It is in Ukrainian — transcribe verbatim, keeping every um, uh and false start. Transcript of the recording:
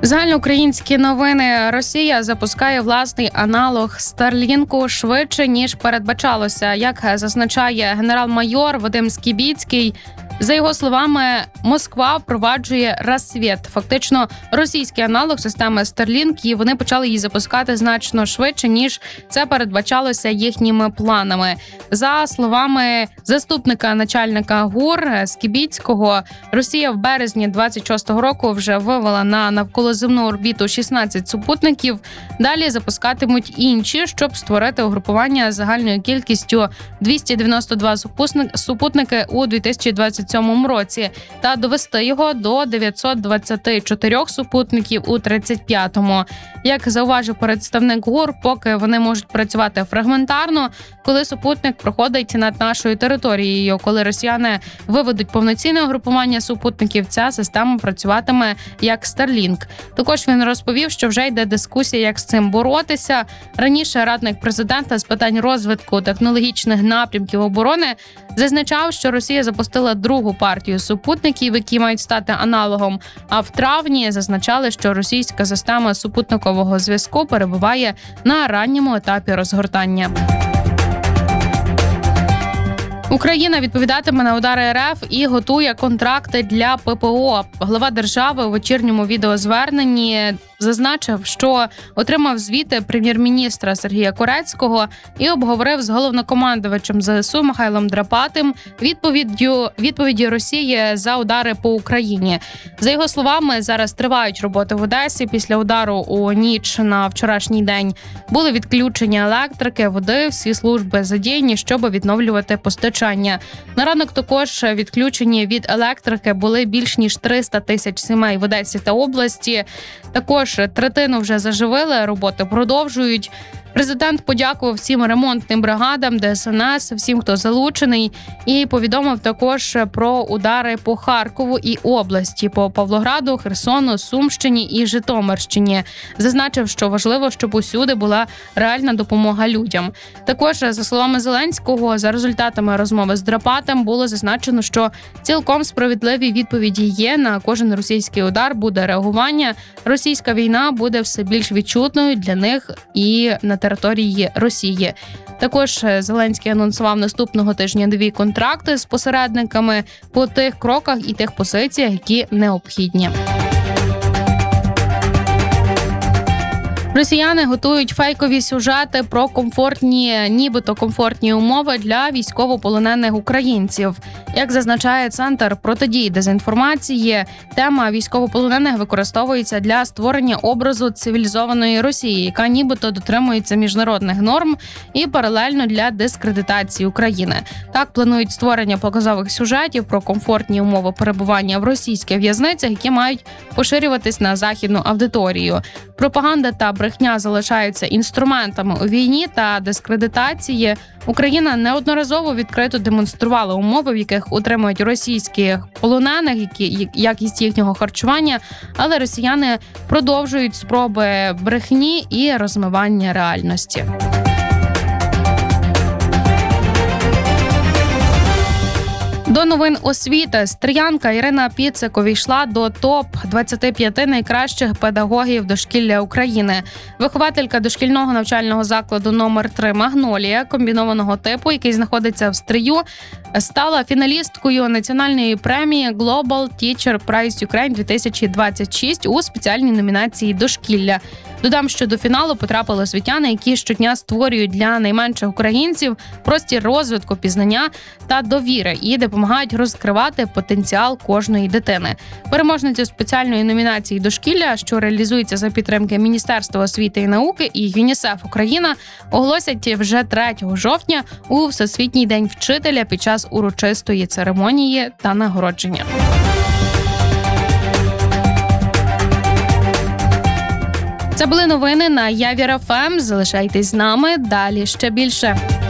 Загальноукраїнські новини. Росія запускає власний аналог Старлінку швидше, ніж передбачалося. Як зазначає генерал-майор Вадим Скібіцький, за його словами, Москва впроваджує «Рассвіт». Фактично, російський аналог системи Starlink, і вони почали її запускати значно швидше, ніж це передбачалося їхніми планами. За словами заступника начальника ГУР Скібіцького, Росія в березні двадцять шостого року вже вивела на навколоземну орбіту шістнадцять супутників. Далі запускатимуть інші, щоб створити угрупування з загальною кількістю двісті дев'яносто два супутники у дві тисячі двадцять сьомому році та довести його до дев'ятсот двадцять чотири супутників у тридцять п'ятому. Як зауважив представник ГУР, поки вони можуть працювати фрагментарно, коли супутник проходить над нашою територією. Коли росіяни виведуть повноцінне угрупування супутників, ця система працюватиме як Starlink. Також він розповів, що вже йде дискусія, як з цим боротися. Раніше радник президента з питань розвитку технологічних напрямків оборони зазначав, що Росія запустила другу партію супутників, які мають стати аналогом, а в травні зазначали, що російська система супутникового зв'язку перебуває на ранньому етапі розгортання. Україна відповідатиме на удари РФ і готує контракти для ППО. Глава держави у вечірньому відеозверненні зазначив, що отримав звіти прем'єр-міністра Сергія Корецького і обговорив з головнокомандувачем ЗСУ Михайлом Драпатим відповіддю відповіді Росії за удари по Україні. За його словами, зараз тривають роботи в Одесі. Після удару у ніч на вчорашній день були відключення електрики, води, всі служби задіяні, щоб відновлювати постачання. На ранок також відключені від електрики були більш ніж триста тисяч сімей в Одесі та області. Також третину вже заживили, роботи продовжують. Президент подякував всім ремонтним бригадам, ДСНС, всім, хто залучений, і повідомив також про удари по Харкову і області, по Павлограду, Херсону, Сумщині і Житомирщині. Зазначив, що важливо, щоб усюди була реальна допомога людям. Також, за словами Зеленського, за результатами розмови з Драпатом було зазначено, що цілком справедливі відповіді є. На кожен російський удар буде реагування. Російська війна буде все більш відчутною для них і на території Росії. Також Зеленський анонсував наступного тижня нові контракти з посередниками по тих кроках і тих позиціях, які необхідні. Росіяни готують фейкові сюжети про комфортні, нібито комфортні умови для військовополонених українців. Як зазначає Центр протидії дезінформації, тема військовополонених використовується для створення образу цивілізованої Росії, яка нібито дотримується міжнародних норм, і паралельно для дискредитації України. Так планують створення показових сюжетів про комфортні умови перебування в російських в'язницях, які мають поширюватись на західну аудиторію. Пропаганда та брехня залишаються інструментами у війні та дискредитації. Україна неодноразово відкрито демонструвала умови, в яких утримують російських полонених, які якість їхнього харчування, але росіяни продовжують спроби брехні і розмивання реальності. До новин освіти. Стріянка Ірина Піцик увійшла до топ двадцять п'ять найкращих педагогів дошкілля України. Вихователька дошкільного навчального закладу номер три «Магнолія» комбінованого типу, який знаходиться в Стрию, стала фіналісткою національної премії Global Teacher Prize Ukraine дві тисячі двадцять шість у спеціальній номінації «Дошкілля». Додам, що до фіналу потрапили освітяни, які щодня створюють для найменших українців простір розвитку, пізнання та довіри і допомагають розкривати потенціал кожної дитини. Переможницю спеціальної номінації «Дошкілля», що реалізується за підтримки Міністерства освіти і науки і ЮНІСЕФ Україна, оголосять вже третього жовтня у Всесвітній день вчителя під час урочистої церемонії та нагородження. Це були новини на Явір еф ем. Залишайтесь з нами, далі ще більше.